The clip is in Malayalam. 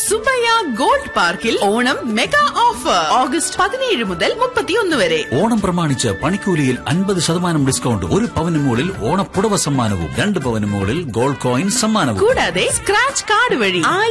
സുബയ്യ ഗോൾഡ് പാർക്കിൽ ഓണം മെഗാ ഓഫർ ഓഗസ്റ്റ് 17 മുതൽ 31 വരെ. ഓണം പ്രമാണിച്ച് പണിക്കൂലിയിൽ 50% ഡിസ്കൗണ്ട്. 1 പവന് മുകളിൽ ഓണപ്പുടവ സമ്മാനവും 2 പവന് മുകളിൽ ഗോൾഡ് കോയിൻ സമ്മാനവും. കൂടാതെ സ്ക്രാച്ച് കാർഡ് വഴി